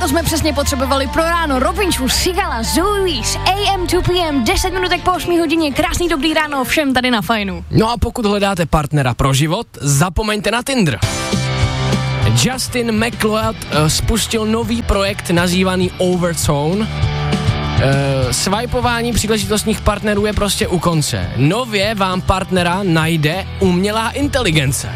to jsme přesně potřebovali pro ráno. Robin Schulz, Sigala, Zoe Wees, AM 2 PM, 10 minutek po 8 hodině. Krásný dobrý ráno všem tady na Fajnu. No a pokud hledáte partnera pro život, zapomeňte na Tinder. Justin McLeod spustil nový projekt nazývaný Overzone. Swipování příležitostných partnerů je prostě u konce. Nově vám partnera najde umělá inteligence.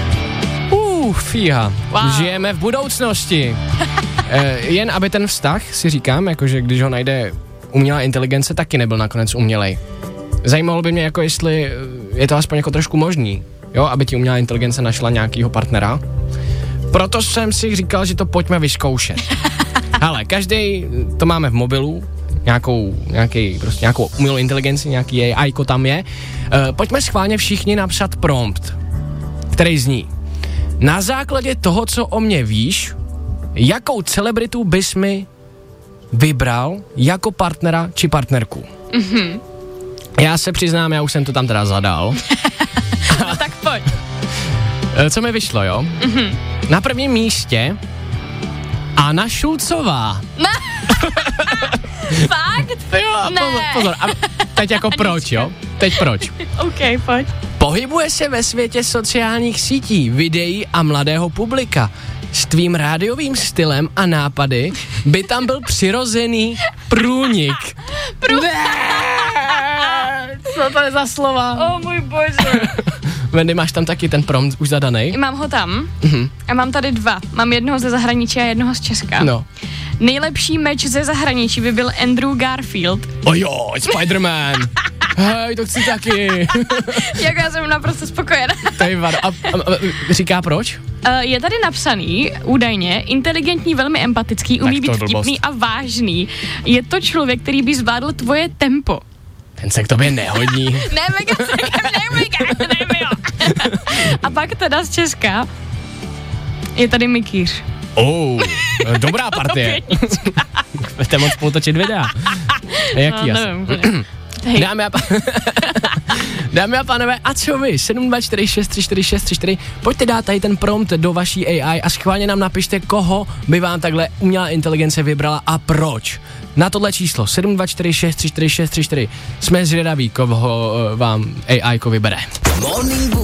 Fíha, wow. Žijeme v budoucnosti. Jen aby ten vztah, si říkám, jakože když ho najde umělá inteligence, taky nebyl nakonec umělej. Zajímalo by mě, jako jestli je to aspoň jako trošku možný, jo, aby ti umělá inteligence našla nějakýho partnera. Proto jsem si říkal, že to pojďme vyzkoušet. Hele, každý to máme v mobilu, nějakou umělou inteligenci, nějaký AIko tam je. Pojďme schválně všichni napsat prompt, který zní: na základě toho, co o mě víš, jakou celebritu bys mi vybral jako partnera či partnerku? Mm-hmm. Já se přiznám, já už jsem to tam teda zadal. No tak pojď. Co mi vyšlo, jo? Mm-hmm. Na prvním místě Anna Šulcová. Fakt? Jo, pozor. A teď jako proč, jo? Teď proč? OK, pojď. Pohybuje se ve světě sociálních sítí, videí a mladého publika. S tvým rádiovým stylem a nápady by tam byl přirozený průnik. Co to je za slova? Oh můj bože. Wendy, máš tam taky ten prompt už zadanej? Mám ho tam a mám tady dva. Mám jednoho ze zahraničí a jednoho z Česka. No. Nejlepší meč ze zahraničí by byl Andrew Garfield. Jo, Spider-Man. Hej, to chci taky. Jak já jsem naprosto spokojená. A říká proč? Je tady napsaný, údajně, inteligentní, velmi empatický, umí být vtipný a vážný. Je to člověk, který by zvládl tvoje tempo. Ten se k tobě nehodí. Ne, A pak teda z Česka je tady Mikýř. Dobrá partie. Chcete moc potočit videa. Jaký Dámy a pánové, a co vy? 724634634. Pojďte dát tady ten prompt do vaší AI a schválně nám napište, koho by vám takhle umělá inteligence vybrala a proč. Na tohle číslo 724634634. Jsme zvědaví, koho vám AI vybere. Morning